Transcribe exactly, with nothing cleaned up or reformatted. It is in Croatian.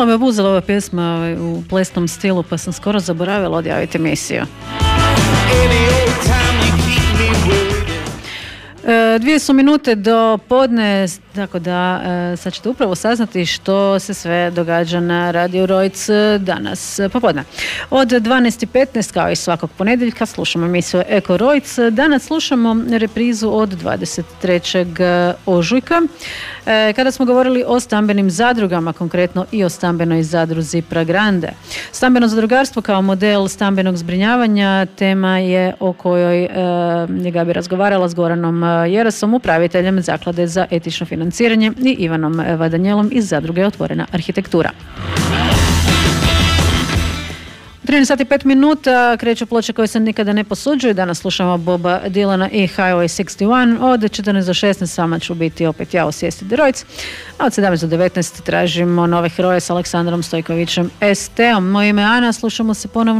Malo me obuzela ova pjesma u plesnom stilu, pa sam skoro zaboravila odjaviti emisiju. Dvije su minute do podne, tako da sad ćete upravo saznati što se sve događa na Radio Rojc danas popodne. Od dvanaest i petnaest kao i svakog ponedjeljka slušamo emisiju Eko Rojc. Danas slušamo reprizu od dvadeset trećeg ožujka kada smo govorili o stambenim zadrugama, konkretno i o stambenoj zadruzi Pragrande. Stambeno zadrugarstvo kao model stambenog zbrinjavanja tema je o kojoj njega bi razgovarala s Goranom Jerasom, upraviteljem Zaklade za etično financiranje, i Ivanom Vadanjelom iz zadruge Otvorena arhitektura. trinaest sati i pet minuta kreću ploče koje se nikada ne posuđuju. Danas slušamo Boba Dylana i Highway šezdeset jedan. Od četrnaest do šesnaest sama ću biti opet ja, Osvijesti The Rojc. A od sedamnaest do devetnaest tražimo nove heroje s Aleksandrom Stojkovićem S T-om. Moje ime je Ana, slušamo se ponovno